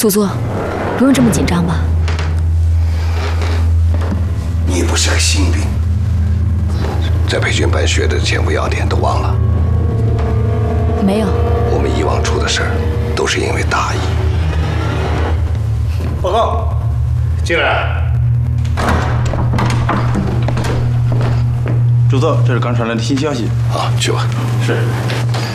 主座，不用这么紧张吧？ 你不是个新兵，在培训班学的前不要点都忘了？ 没有。 我们以往出的事儿，都是因为大意。 报告，进来。 主座，这是刚传来的新消息。 好，去吧。 是。